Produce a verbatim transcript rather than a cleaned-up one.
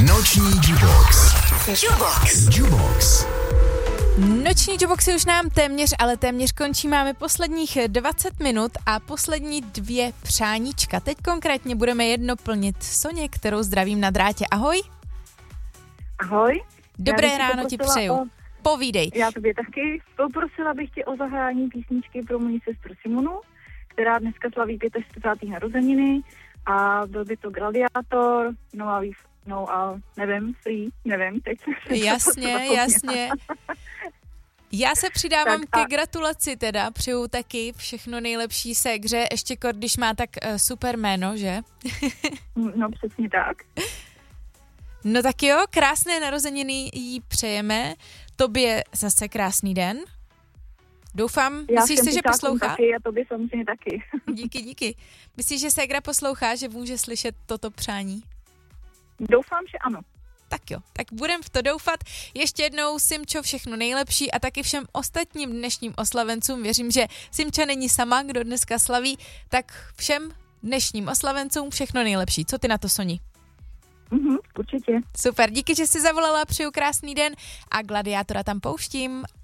Noční Jubox. Jubox. Jubox. Noční Juboxy už nám téměř, ale téměř končí. Máme posledních dvacet minut a poslední dvě přáníčka. Teď konkrétně budeme jedno plnit Soně, kterou zdravím na drátě. Ahoj. Ahoj. Dobré ráno ti přeju. O... Povídej. Já tobě taky. Poprosila bych tě o zahrání písničky pro moji sestru Simonu, která dneska slaví čtyřicáté páté narozeniny a byl by to Gladiátor, no a víc, no a nevím, free, nevím, teď jasně, jasně. Já se přidávám tak a... ke gratulaci teda, přeju taky všechno nejlepší ségře, ještě když má tak uh, super jméno, že? No přesně tak. No tak jo, krásné narozeniny jí přejeme, tobě zase krásný den. Doufám, já myslíš si, že poslouchá? Taky a tobě samozřejmě taky. Díky, díky. Myslíš, že ségra poslouchá, že může slyšet toto přání? Doufám, že ano. Tak jo, tak budem v to doufat. Ještě jednou, Simčo, všechno nejlepší a taky všem ostatním dnešním oslavencům. Věřím, že Simča není sama, kdo dneska slaví, tak všem dnešním oslavencům všechno nejlepší. Co ty na to, Soni? Mhm, určitě. Super, díky, že jsi zavolala, přeju krásný den a Gladiátora tam pouštím.